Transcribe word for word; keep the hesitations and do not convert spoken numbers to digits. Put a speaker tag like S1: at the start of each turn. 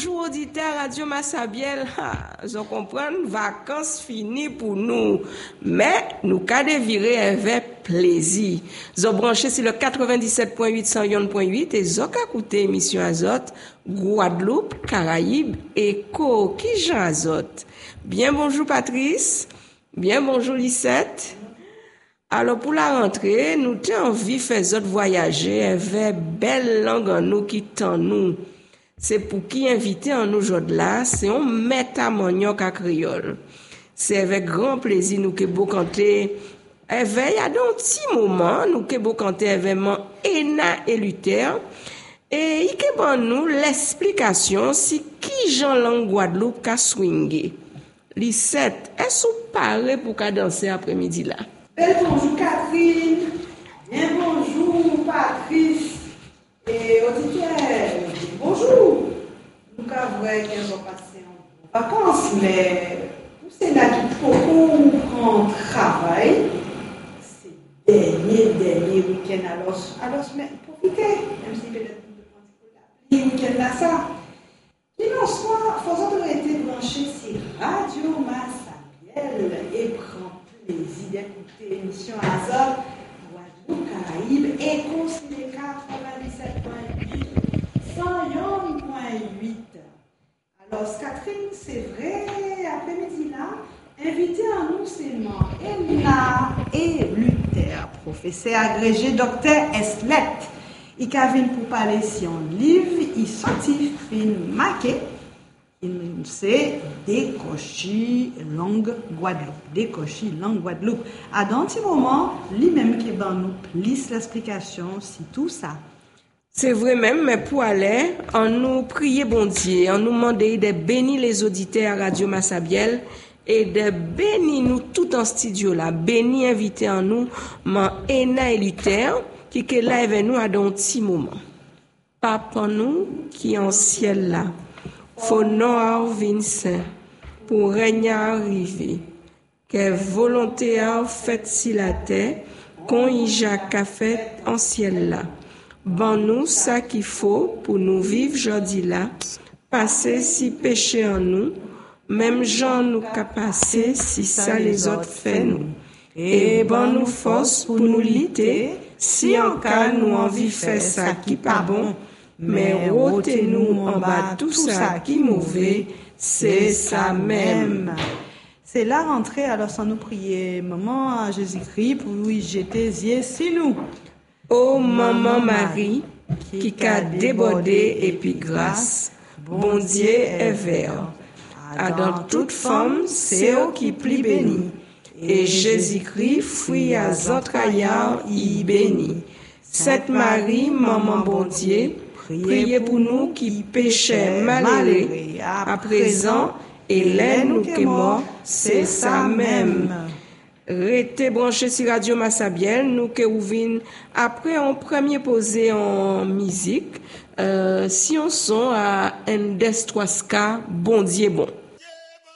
S1: Bonjour auditeurs Radio Massabielle. Je comprends, vacances finies pour nous. Mais nous cadre virer avec plaisir. Vous branchez sur le quatre-vingt-dix-sept point huit, cent un point huit et vous écoutez émission Azote, Guadeloupe, Caraïbes et Coquille Azote. Bien bonjour Patrice. Bien bonjour Lisette. Alors pour la rentrée, nous avons envie de faire autres voyager avec belle langue en nous qui tend nous. C'est pour qui inviter en nous aujourd'hui là, c'est un métamagnoc à créole. C'est avec grand plaisir nous que beau canter éveil à un petit moment, nous que beau canter événement Ena et Luther et il que bon nous l'explication si qui Jean langue Guadeloupe qu'a swingé. Lisette, est-ce que paré pour qu'a danser après-midi là?
S2: Bel bonjour Catherine, bien bonjour Patrice et auditeurs, bonjour. Nous avons vrai qu'ils ont passé en vacances, mais pour ceux-là qui beaucoup en travail, c'est dernier, dernier week-end alors, alors profitez, même si peut-être vous ne week-end là ça. Qu'il en soit, faisons de été branché sur Radio Massabielle et prend plaisir d'écouter l'émission Azote, Guadeloupe, Caraïbes, Éco Ciné quatre-vingt-dix-sept point huit, cent un point huit. Alors, Catherine, c'est vrai, après-midi là, invité à nous seulement Ena et Luther, professeur agrégé docteur Eslet. Il vient pour parler si un livre, il sortit film marqué. C'est décocher langue Guadeloupe. Décocher langue Guadeloupe. À dans un petit moment, lui-même qui va nous plus l'explication sur tout ça.
S1: C'est vrai même, mais pour aller, on nous prier bon Dieu, on nous demander de bénir les auditeurs à Radio Massabielle et de bénir nous tout en studio là. Bénir inviter en nous, ma Ena et Luther, qui est là avec nous à dans un petit moment. Papa nous qui est en ciel là. Faut non Vincent pour régner arriver. Que volonté a faite si la terre, qu'on y jacques fait en ciel là. Ban nous ça qu'il faut pour nous vivre jodi là. Passer si péché en nous, même gens nous qu'a passé si ça les autres fait nous. Et ban nous force pour nous lutter, si en cas nous envie faire ça qui pas bon. Mais ôtez-nous en bas tout ça qui mauvais, c'est ça même.
S2: C'est la rentrée, alors sans nous prier, maman à Jésus-Christ, pour lui jeter yeux si nous.
S1: Ô maman Marie, qui qu'a débordé et puis grâce, bon Dieu est vers. À dans toute femme, c'est eux qui plie béni. Et Jésus-Christ, fruit à entraillards, y béni. Sainte Marie, maman bon Dieu, priez pour nous qui péchons malheureux, à présent, et l'aide nous qui est mort, c'est ça même. Restez branchés sur Radio Massabielle, nous qui ouvrons après un premier posé en musique, euh, si on son à un des trois cas, bon Dieu bon.